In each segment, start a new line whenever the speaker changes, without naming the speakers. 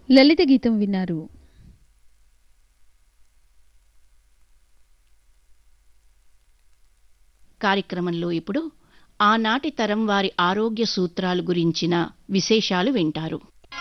లలిత గీతం విన్నారు.
కార్యక్రమంలో ఇప్పుడు ఆనాటి తరం వారి ఆరోగ్య సూత్రాలు గురించిన విశేషాలు వింటారు.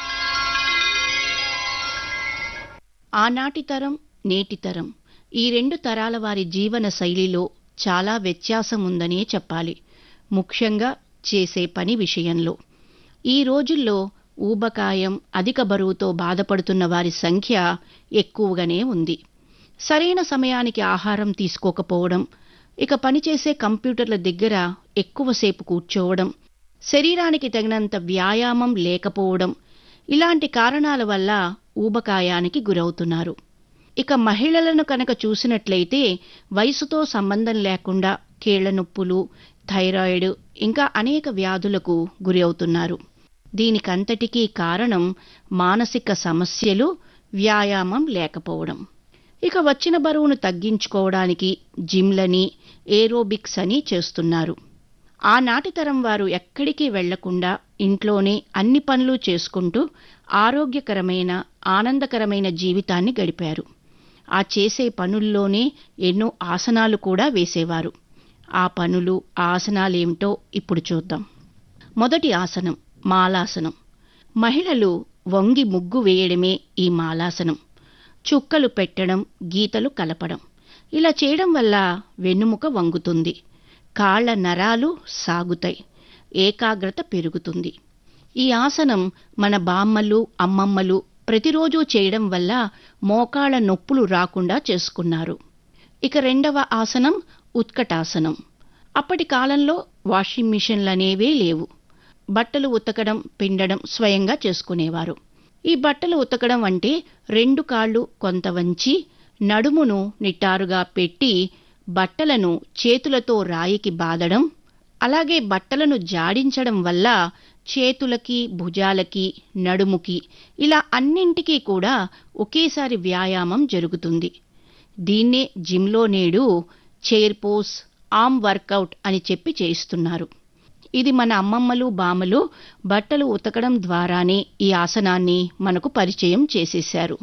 ఆనాటి తరం, నేటి తరం ఈ రెండు తరాల వారి జీవన శైలిలో చాలా వ్యత్యాసం ఉందనే చెప్పాలి. ముఖ్యంగా చేసే పని విషయంలో. ఈ రోజుల్లో ఊబకాయం, అధిక బరువుతో బాధపడుతున్న వారి సంఖ్య ఎక్కువగానే ఉంది. సరైన సమయానికి ఆహారం తీసుకోకపోవడం, ఇక పనిచేసే కంప్యూటర్ల దగ్గర ఎక్కువసేపు కూర్చోవడం, శరీరానికి తగినంత వ్యాయామం లేకపోవడం ఇలాంటి కారణాల వల్ల ఊబకాయానికి గురవుతున్నారు. ఇక మహిళలను కనుక చూసినట్లయితే వయసుతో సంబంధం లేకుండా కీళ్ల నొప్పులు, థైరాయిడ్ ఇంకా అనేక వ్యాధులకు గురి అవుతున్నారు. దీనికంతటికీ కారణం మానసిక సమస్యలు, వ్యాయామం లేకపోవడం. ఇక వచ్చిన బరువును తగ్గించుకోవడానికి జిమ్లని, ఏరోబిక్స్ అని చేస్తున్నారు. ఆనాటి తరం వారు ఎక్కడికి వెళ్లకుండా ఇంట్లోనే అన్ని పనులు చేసుకుంటూ ఆరోగ్యకరమైన, ఆనందకరమైన జీవితాన్ని గడిపారు. ఆ చేసే పనుల్లోనే ఎన్నో ఆసనాలు కూడా వేసేవారు. ఆ పనులు, ఆసనాలేమిటో ఇప్పుడు చూద్దాం. మొదటి ఆసనం మాలాసనం. మహిళలు వంగి ముగ్గు వేయడమే ఈ మాలాసనం. చుక్కలు పెట్టడం, గీతలు కలపడం. ఇలా చేయడం వల్ల వెన్నుముక వంగుతుంది, కాళ్ల నరాలు సాగుతాయి, ఏకాగ్రత పెరుగుతుంది. ఈ ఆసనం మన బామ్మలు, అమ్మమ్మలు ప్రతిరోజూ చేయడం వల్ల మోకాళ్ల నొప్పులు రాకుండా చేసుకున్నారు. ఇక రెండవ ఆసనం ఉత్కటాసనం. అప్పటి కాలంలో వాషింగ్ మిషన్లనేవే లేవు. బట్టలు ఉతకడం, పిండడం స్వయంగా చేసుకునేవారు. ఈ బట్టలు ఉతకడం అంటే రెండు కాళ్లు కొంత వంచి నడుమును నిటారుగా పెట్టి బట్టలను చేతులతో రాయికి బాదడం, అలాగే బట్టలను జాడించడం వల్ల చేతులకి, భుజాలకి, నడుముకి ఇలా అన్నింటికీ కూడా ఒకేసారి వ్యాయామం జరుగుతుంది. దీన్నే జిమ్లో నేడు చైర్ పోస్, ఆర్మ్ వర్కౌట్ అని చెప్పి చేయిస్తున్నారు. ఇది మన అమ్మమ్మలు, బామ్మలు బట్టలు ఉతకడం ద్వారానే ఈ ఆసనాన్ని మనకు పరిచయం చేసేశారు.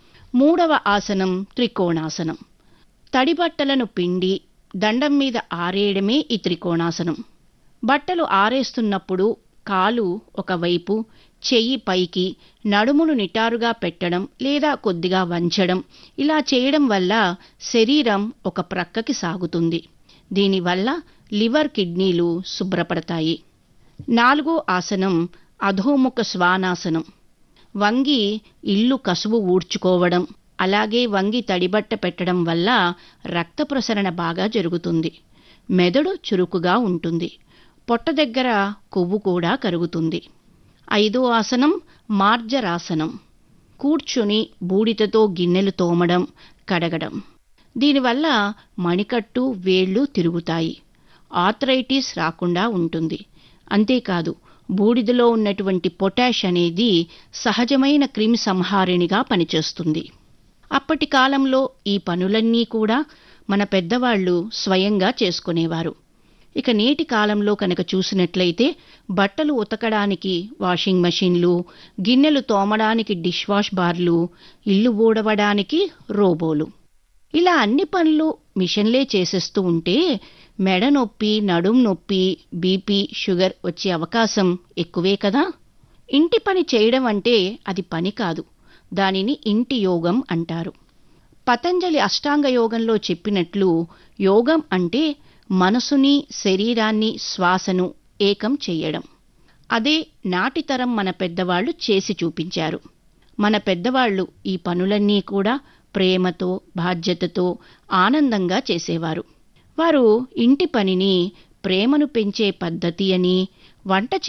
మూడవ ఆసనం త్రికోణాసనం. తడి బట్టలను పిండి దండం మీద ఆరేయడమే ఈ త్రికోణాసనం. బట్టలు ఆరేస్తున్నప్పుడు కాలు ఒకవైపు, చెయ్యి పైకి, నడుమును నిటారుగా పెట్టడం లేదా కొద్దిగా వంచడం ఇలా చేయడం వల్ల శరీరం ఒక ప్రక్కకి సాగుతుంది. దీనివల్ల లివర్, కిడ్నీలు శుభ్రపడతాయి. నాలుగో ఆసనం అధోముఖ శ్వానాసనం. వంగి ఇల్లు కసువు ఊడ్చుకోవడం, అలాగే వంగి తడిబట్ట పెట్టడం వల్ల రక్త ప్రసరణ బాగా జరుగుతుంది. మెదడు చురుకుగా ఉంటుంది. పొట్ట దగ్గర కొవ్వు కూడా కరుగుతుంది. ఐదో ఆసనం మార్జరాసనం. కూర్చుని బూడిదతో గిన్నెలు తోమడం, కడగడం. దీనివల్ల మణికట్టు, వేళ్లు తిరుగుతాయి. ఆర్థరైటిస్ రాకుండా ఉంటుంది. అంతేకాదు బూడిదలో ఉన్నటువంటి పొటాష్ అనేది సహజమైన క్రిమి సంహారిణిగా పనిచేస్తుంది. అప్పటి కాలంలో ఈ పనులన్నీ కూడా మన పెద్దవాళ్లు స్వయంగా చేసుకునేవారు. ఇక నేటి కాలంలో కనుక చూసినట్లయితే బట్టలు ఉతకడానికి వాషింగ్ మెషిన్లు, గిన్నెలు తోమడానికి డిష్ వాష్ బార్లు, ఇల్లు ఊడవడానికి రోబోలు. ఇలా అన్ని పనులు మిషన్లే చేసేస్తూ ఉంటే మెడ నొప్పి, నడుం నొప్పి, బీపీ, షుగర్ వచ్చే అవకాశం ఎక్కువే కదా. ఇంటి పని చేయడం అంటే అది పని కాదు, దానిని ఇంటి యోగం అంటారు. పతంజలి అష్టాంగ యోగంలో చెప్పినట్లు యోగం అంటే మనసుని, శరీరాన్ని, శ్వాసను ఏకం చెయ్యడం. అదే నాటి తరం మన పెద్దవాళ్లు చేసి చూపించారు. మన పెద్దవాళ్లు ఈ పనులన్నీ కూడా ప్రేమతో, బాధ్యతతో, ఆనందంగా చేసేవారు. వారు ఇంటి పనిని ప్రేమను పెంచే పద్ధతి అని, వంట